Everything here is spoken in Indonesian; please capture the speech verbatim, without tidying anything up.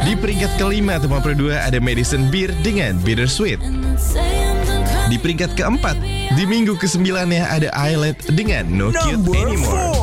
Di peringkat kelima atau lima puluh dua ada Madison Beer dengan Bittersweet. Di peringkat keempat, di minggu kesembilan ya ada Islet dengan No Cute Anymore.